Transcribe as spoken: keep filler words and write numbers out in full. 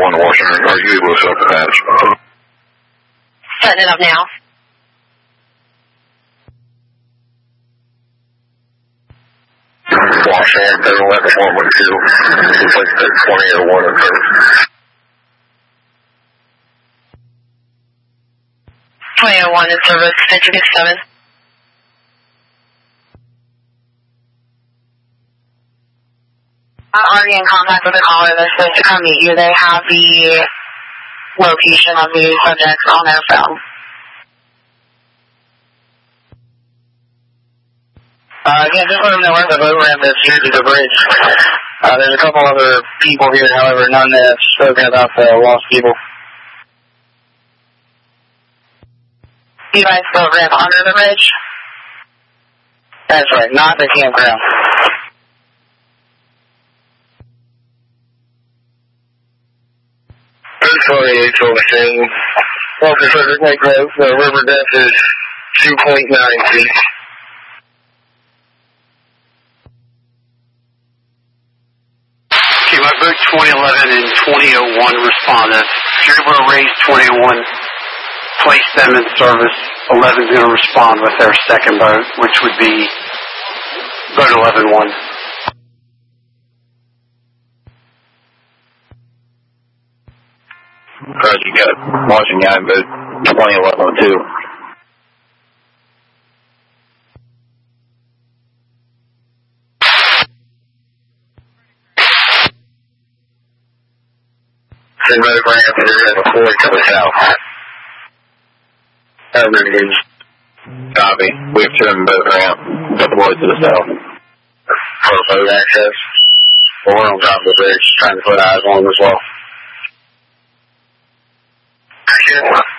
one to Washington. Are you able to set up the hatch? Setting it up now. Washington, they're eleven one with two. Looks like they're twenty oh one in service. twenty oh one in service, fifty-six seven. I'm already in contact with the caller. They're supposed to come meet you. They have the location of the subjects on their phone. Uh, again, just let them know where the boat ramp is here to the bridge. Uh, there's a couple other people here, however, none that have spoken about the lost people. You guys boat ramp under the bridge? That's right, not the campground. Sorry, H O machine. Officer, take note, the river depth is two point nine feet. Okay, my boat twenty eleven and twenty oh one responded. If you're able to raise twenty oh one, place them in service. eleven's going to respond with their second boat, which would be boat eleven one. Right, you got watching guy in boat twenty eleven oh two. Send boat ramp here in the ford to the south. Urban is copy. We have trimmed boat ramp to the boys to the south. For boat access. We're on top of the bridge trying to put eyes on them as well.